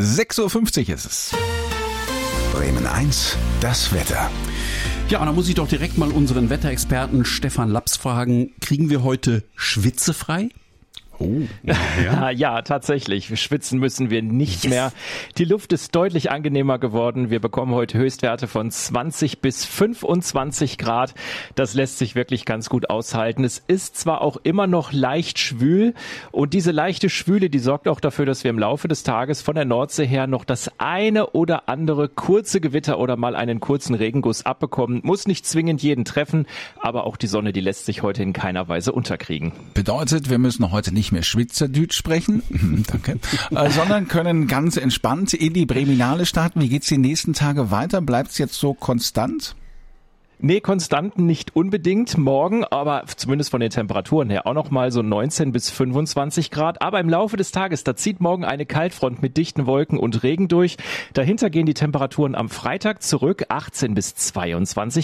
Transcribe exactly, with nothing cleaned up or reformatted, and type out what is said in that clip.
sechs Uhr fünfzig ist es. Bremen eins, das Wetter. Ja, und da muss ich doch direkt mal unseren Wetterexperten Stefan Laps fragen, kriegen wir heute schwitzefrei? Oh, ja. ja, tatsächlich. Schwitzen müssen wir nicht yes. mehr. Die Luft ist deutlich angenehmer geworden. Wir bekommen heute Höchstwerte von zwanzig bis fünfundzwanzig Grad. Das lässt sich wirklich ganz gut aushalten. Es ist zwar auch immer noch leicht schwül und diese leichte Schwüle, die sorgt auch dafür, dass wir im Laufe des Tages von der Nordsee her noch das eine oder andere kurze Gewitter oder mal einen kurzen Regenguss abbekommen. Muss nicht zwingend jeden treffen, aber auch die Sonne, die lässt sich heute in keiner Weise unterkriegen. Bedeutet, wir müssen heute nicht mehr Schweizerdeutsch sprechen, danke, äh, sondern können ganz entspannt in die Breminale starten. Wie geht's die nächsten Tage weiter? Bleibt's jetzt so konstant? Nee, Konstanten nicht unbedingt. Morgen, aber zumindest von den Temperaturen her auch noch mal so neunzehn bis fünfundzwanzig Grad. Aber im Laufe des Tages, da zieht morgen eine Kaltfront mit dichten Wolken und Regen durch. Dahinter gehen die Temperaturen am Freitag zurück, achtzehn bis zweiundzwanzig